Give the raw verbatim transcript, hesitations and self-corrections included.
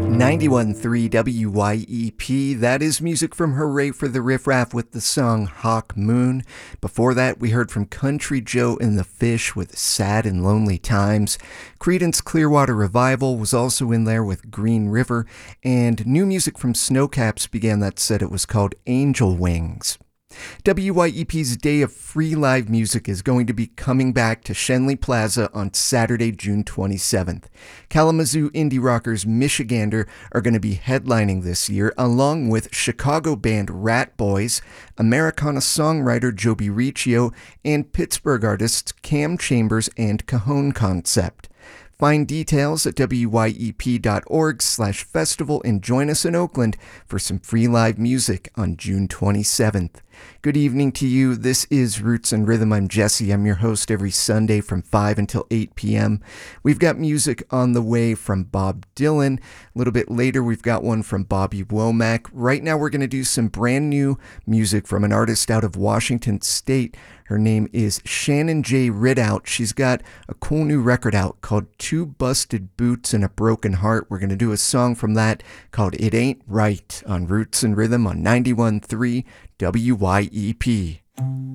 ninety-one point three W Y E P, that is music from Hooray for the Riff Raff with the song Hawk Moon. Before that, we heard from Country Joe and the Fish with Sad and Lonely Times. Creedence Clearwater Revival was also in there with Green River, and new music from Snowcaps began that set. It was called Angel Wings. W Y E P's Day of Free Live Music is going to be coming back to Schenley Plaza on Saturday, June twenty-seventh. Kalamazoo indie rockers Michigander are going to be headlining this year, along with Chicago band Rat Boys, Americana songwriter Joby Riccio, and Pittsburgh artists Cam Chambers and Cajon Concept. Find details at W Y E P dot org slash festival and join us in Oakland for some free live music on June twenty-seventh. Good evening to you. This is Roots and Rhythm. I'm Jesse. I'm your host every Sunday from five until eight p.m. We've got music on the way from Bob Dylan. A little bit later, we've got one from Bobby Womack. Right now, we're going to do some brand new music from an artist out of Washington State. Her name is Shannon J. Ridout. She's got a cool new record out called Two Busted Boots and a Broken Heart. We're going to do a song from that called It Ain't Right on Roots and Rhythm on ninety-one point three W Y E P.